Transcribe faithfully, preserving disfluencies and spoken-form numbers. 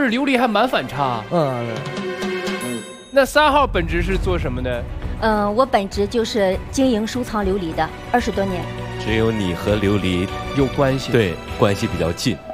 是琉璃还蛮反差。 嗯， 那三号本职是做什么的？ 嗯，我本职就是经营收藏琉璃的，二十多年。 只有你和琉璃有关系， 对，关系比较近。